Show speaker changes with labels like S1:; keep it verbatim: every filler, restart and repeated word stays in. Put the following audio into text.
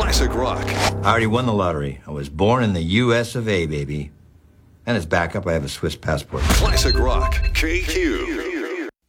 S1: Classic rock.
S2: I already won the lottery. I was born in the U S of A, baby. And as backup, I have a Swiss passport.
S1: Classic rock. K Q.